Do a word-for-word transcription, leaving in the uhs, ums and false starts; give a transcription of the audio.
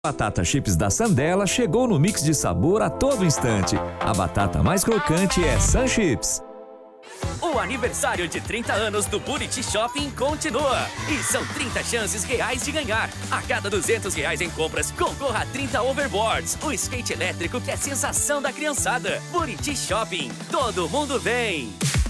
Batata chips da Sandela chegou no mix de sabor a todo instante. A batata mais crocante é Sun Chips. O aniversário de trinta anos do Buriti Shopping continua. E são trinta chances reais de ganhar. A cada duzentos reais em compras, concorra a trinta overboards. O skate elétrico que é sensação da criançada. Buriti Shopping. Todo mundo vem.